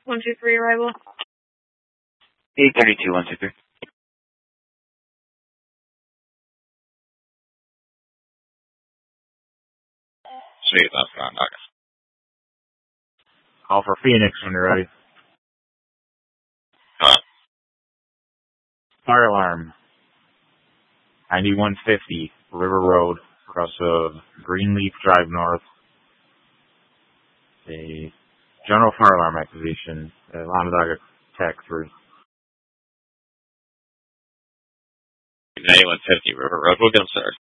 123 arrival. 832, 123. Sweet, that's gone, Doc. Call for Phoenix when you're ready. Fire alarm. 9150 River Road, across of Greenleaf Drive North. A general fire alarm activation. Onondaga Tech 3. 9150 River Road. We'll get them started.